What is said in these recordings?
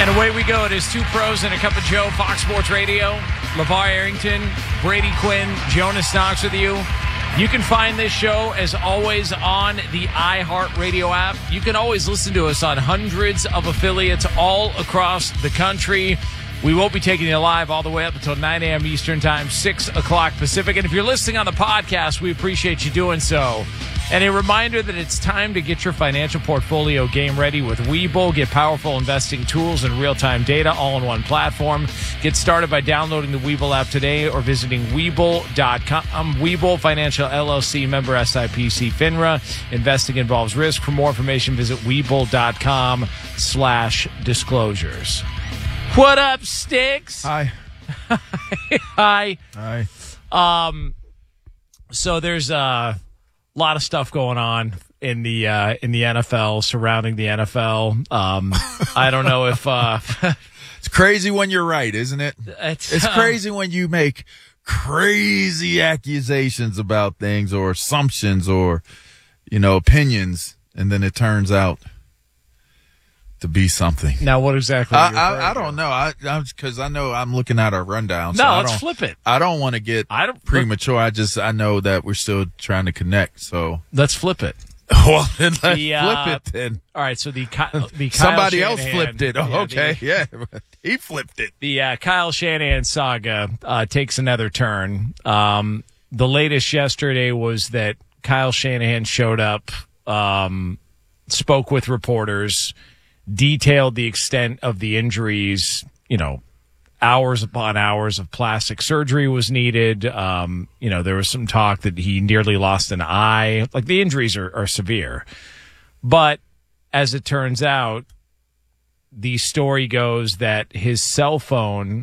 And away we go. It is Two Pros and a Cup of Joe, Fox Sports Radio. LeVar Arrington, Brady Quinn, Jonas Knox with you. You can find this show, as always, on the iHeartRadio app. You can always listen to us on hundreds of affiliates all across the country. We won't be taking you live all the way up until 9 a.m. Eastern Time, 6 o'clock Pacific. And if you're listening on the podcast, we appreciate you doing so. And a reminder that it's time to get your financial portfolio game ready with Webull. Get powerful investing tools and real-time data all in one platform. Get started by downloading the Webull app today or visiting Webull.com. Webull Financial LLC, member SIPC FINRA. Investing involves risk. For more information, visit Webull.com/disclosures. What up, Sticks? Hi. Hi. Hi. So there's a lot of stuff going on in the NFL, surrounding the NFL. I don't know if it's crazy when you're right, isn't it? It's crazy when you make crazy accusations about things or assumptions or, opinions, and then it turns out to be something. Now, what exactly? I don't know. Because I know I'm looking at our rundown. No, let's flip it. I don't want to get premature. I know that we're still trying to connect. So let's flip it. Well, then let's flip it then. All right. So the somebody else flipped it. Oh, okay, he flipped it. The Kyle Shanahan saga takes another turn. The latest yesterday was that Kyle Shanahan showed up, spoke with reporters, detailed the extent of the injuries, hours upon hours of plastic surgery was needed. There was some talk that he nearly lost an eye. Like, the injuries are severe. But as it turns out, the story goes that his cell phone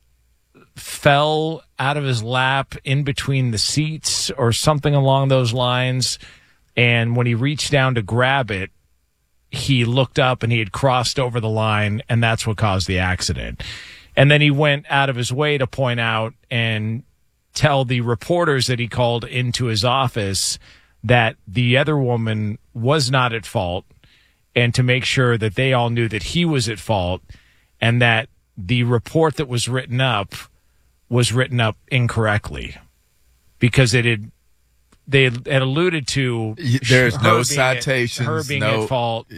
fell out of his lap in between the seats or something along those lines. And when he reached down to grab it, he looked up and he had crossed over the line, and that's what caused the accident. And then he went out of his way to point out and tell the reporters that he called into his office that the other woman was not at fault, and to make sure that they all knew that he was at fault, and that the report that was written up incorrectly, because they had alluded to there's no citations, her being at fault.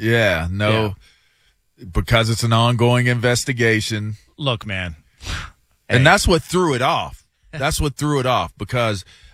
Because it's an ongoing investigation. Look, man. And that's what threw it off. That's what threw it off, because